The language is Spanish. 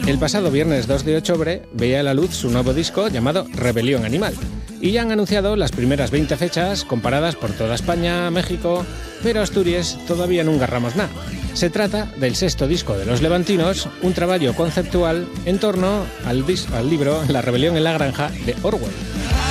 El pasado viernes 2 de octubre veía a la luz su nuevo disco llamado Rebelión Animal. Y ya han anunciado las primeras 20 fechas comparadas por toda España, México, pero Asturias todavía no engarramos nada. Se trata del sexto disco de Los Levantinos, un trabajo conceptual en torno al libro La rebelión en la granja de Orwell.